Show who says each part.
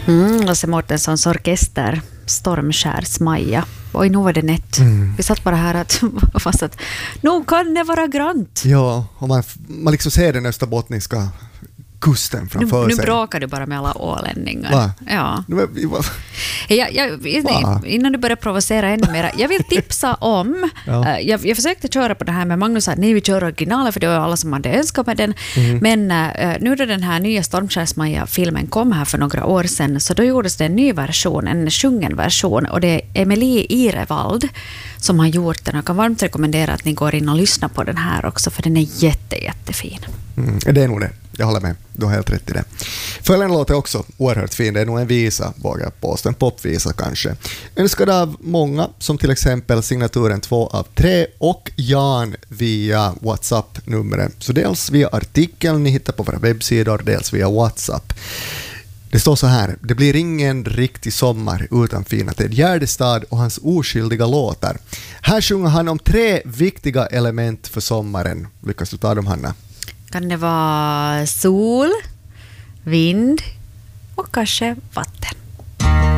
Speaker 1: Lasse Mårtenssons orkester, Stormskärs-Maja. Oj, nu var det nätt. Vi satt bara här fast att nu kan det vara grant.
Speaker 2: Ja, och man liksom ser den österbottniska kusten framför sig.
Speaker 1: Nu bråkar du bara med alla ålänningar.
Speaker 2: Va?
Speaker 1: Ja. Innan du börjar provocera ännu mer. Jag vill tipsa om, jag försökte köra på det här med Magnus sa att vi kör originalet för det var alla som hade önskat med den. Men nu då den här nya Stormskärs-Maja-filmen kom här för några år sedan så då gjordes det en ny version, en sjungen version och det är Emilie Irevald som har gjort den och jag kan varmt rekommendera att ni går in och lyssnar på den här också för den är jättefin.
Speaker 2: Det är nog det. Jag håller med. Du har helt rätt i det. Följande låt är också oerhört fin. Det är nog en visa, vågar jag påstå. En popvisa kanske. Önskad av många, som till exempel signaturen 2 av 3 och Jan via WhatsApp-numret. Så dels via artikeln ni hittar på våra webbsidor, dels via WhatsApp. Det står så här: det blir ingen riktig sommar utan fina Ted Gärdestad och hans oskyldiga låtar. Här sjunger han om 3 viktiga element för sommaren. Lyckas du ta dem, Hanna?
Speaker 1: Kan det vara sol, vind och kanske vatten?